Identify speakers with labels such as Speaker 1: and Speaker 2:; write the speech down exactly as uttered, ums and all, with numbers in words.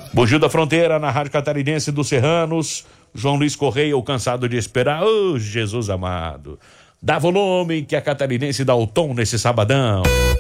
Speaker 1: Bugio da Fronteira, na Rádio Catarinense dos Serranos. João Luiz Correia, o cansado de esperar. Ô, oh, Jesus amado. Dá volume que a Catarinense dá o tom nesse sabadão.